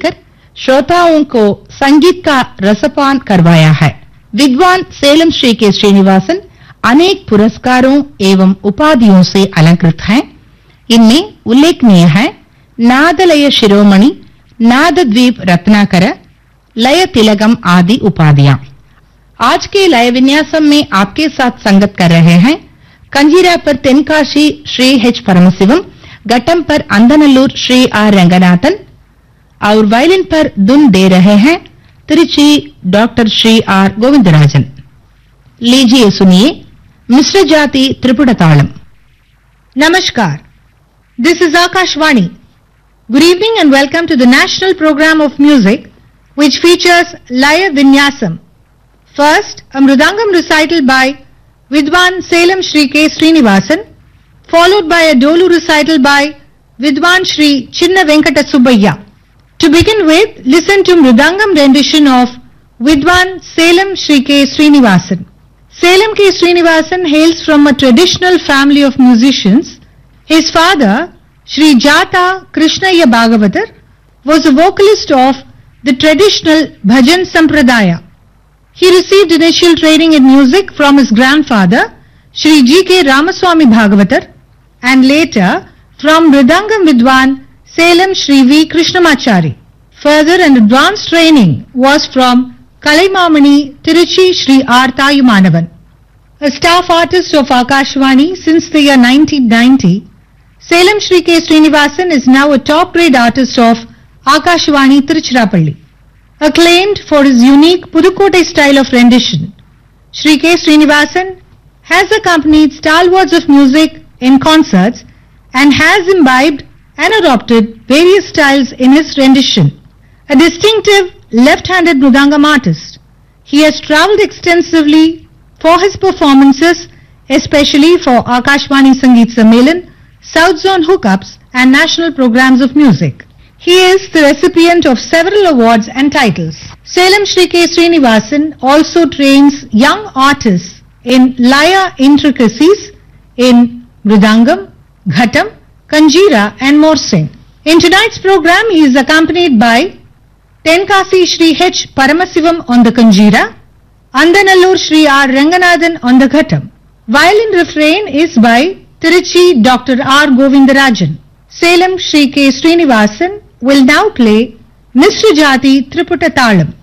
देकर श्रोताओं को संगीत का रसपान करवाया है। विद्वान सेलम श्री के श्रीनिवासन अनेक पुरस्कारों एवं उपाधियों से अलंकृत हैं। इनमें उल्लेखनीय है नादलय शिरोमणि, नादद्वीप रत्नाकर, लय तिलकम आदि उपाधियां। आज के लय विन्यासम में आपके साथ संगत कर रहे हैं कंजीरा पर तेनकाशी श्री एच परमशिवम, घटम पर अंदनल्लूर श्री आर रंगनाथन और वायलिन पर धुन दे रहे हैं तिरुचि डॉक्टर श्री आर गोविंदराजन। लीजिए सुनिए मिश्र जाति त्रिपुट तालम। Namaskar. This is Akashvani. Good evening and welcome to the National Program of Music, which features Laya Vinyasam. First, a Mridangam recital by Vidwan Selam Shri K. Srinivasan, followed by a Dolu recital by Vidwan Shri Chinna Venkata Subbayya. To begin with, listen to Mridangam rendition of Vidwan Selam Shri K. Srinivasan. Selam K. Srinivasan hails from a traditional family of musicians. His father, Shri Jata Krishnaya Bhagavatar, was a vocalist of the traditional Bhajan Sampradaya. He received initial training in music from his grandfather, Shri G.K. Ramaswamy Bhagavatar, and later from Mridangam Vidwan Selam Shri V. Krishnamachari. Further, an advanced training was from Kalaimamani Tiruchi Shri R. Tayumanavan. A staff artist of Akashvani since the year 1990, Selam Shri K. Srinivasan is now a top-grade artist of Akashvani Tiruchirappalli. Acclaimed for his unique Pudukkottai style of rendition, Shri K. Srinivasan has accompanied stalwarts of music in concerts and has imbibed and adopted various styles in his rendition. A distinctive left-handed Mridangam artist, he has travelled extensively for his performances, especially for Akashvani Sangeet Sammelan, South Zone hookups and national programs of music. He is the recipient of several awards and titles. Selam Shri K. Srinivasan also trains young artists in Laya intricacies in Mridangam, Ghatam, Kanjira and Morsing. In tonight's program, he is accompanied by Tenkasi Shri H. Paramasivam on the Kanjira, Andanallur Shri R. Ranganathan on the Ghatam. Violin refrain is by Tiruchi Dr. R. Govindarajan. Selam Shri K. Srinivasan will now play Mishra Jati Triputa Talam.